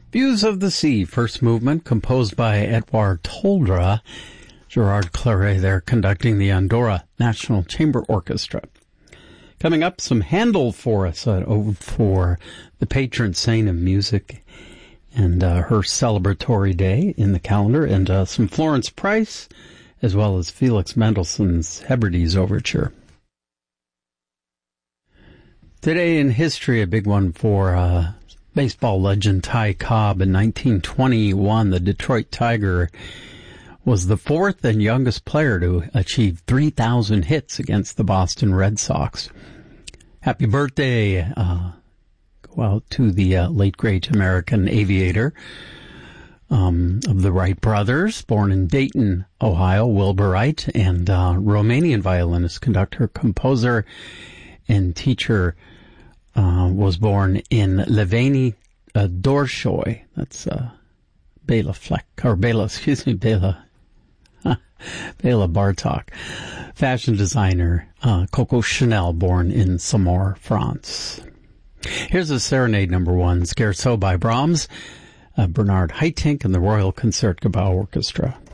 Views of the Sea, first movement, composed by Edouard Toldra. Gerard Claret there conducting the Andorra National Chamber Orchestra. Coming up, some Handel for us, for the patron saint of music and her celebratory day in the calendar, and some Florence Price, as well as Felix Mendelssohn's Hebrides Overture. Today in history, a big one for baseball legend Ty Cobb. In 1921, the Detroit Tiger was the fourth and youngest player to achieve 3,000 hits against the Boston Red Sox. Happy birthday, to the late great American aviator of the Wright brothers, born in Dayton, Ohio, Wilbur Wright, and Romanian violinist, conductor, composer, and teacher, was born in Leveni, Dorshoi. That's Bela Bartok. Fashion designer Coco Chanel, born in Saumur, France. Here's a serenade number 1, Scherzo by Brahms, Bernard Haitink and the Royal Concertgebouw Orchestra.